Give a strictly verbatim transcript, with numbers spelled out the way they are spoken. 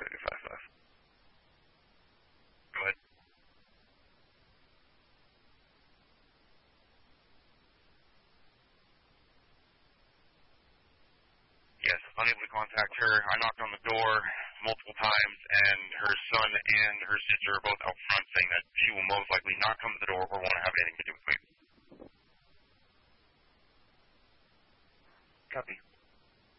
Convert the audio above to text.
Negative five five. Go ahead. Yes, unable to contact her. I knocked on the door multiple times, and her son and her sister are both out front saying that she will most likely not come to the door or want to have anything to do with me. Copy.